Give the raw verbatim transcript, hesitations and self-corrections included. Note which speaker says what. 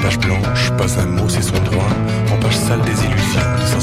Speaker 1: page blanche, pas un mot, c'est son droit. En page sale des illusions,